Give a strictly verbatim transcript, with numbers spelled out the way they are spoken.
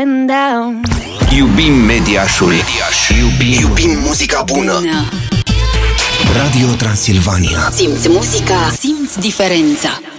and down. Iubim Mediașul. Mediaș. Iubim. Iubim muzica bună. bună. Radio Transilvania. Simți muzica, simți diferența.